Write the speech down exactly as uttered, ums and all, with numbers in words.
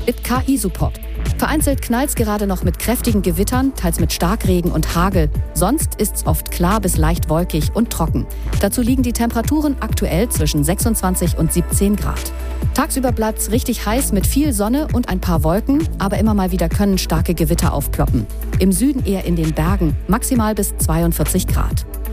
Mit K I-Support. Vereinzelt knallt's gerade noch mit kräftigen Gewittern, teils mit Starkregen und Hagel. Sonst ist's oft klar bis leicht wolkig und trocken. Dazu liegen die Temperaturen aktuell zwischen sechsundzwanzig und siebzehn Grad. Tagsüber bleibt's richtig heiß mit viel Sonne und ein paar Wolken, aber immer mal wieder können starke Gewitter aufploppen. Im Süden eher in den Bergen, maximal bis zweiundvierzig Grad.